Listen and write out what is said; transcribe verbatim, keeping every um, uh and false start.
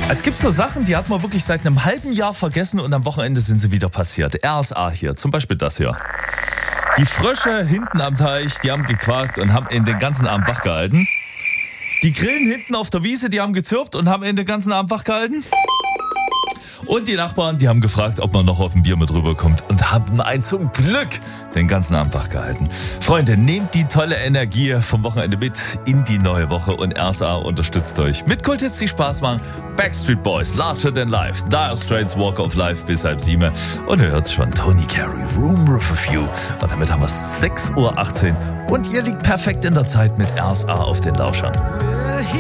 Es gibt so Sachen, die hat man wirklich seit einem halben Jahr vergessen und am Wochenende sind sie wieder passiert. R S A hier, zum Beispiel das hier. Die Frösche hinten am Teich, die haben gequakt und haben ihn den ganzen Abend wach gehalten. Die Grillen hinten auf der Wiese, die haben gezirpt und haben ihn den ganzen Abend wach gehalten. Und die Nachbarn, die haben gefragt, ob man noch auf ein Bier mit rüberkommt und haben einen zum Glück den ganzen Abend wach gehalten. Freunde, nehmt die tolle Energie vom Wochenende mit in die neue Woche und R S A unterstützt euch mit Kulthits, die Spaß machen. Backstreet Boys, Larger Than Life, Dire Straits, Walk of Life bis halb sieben. Und ihr hört schon, Tony Carey, Room Review. Und damit haben wir sechs Uhr achtzehn und ihr liegt perfekt in der Zeit mit R S A auf den Lauschern.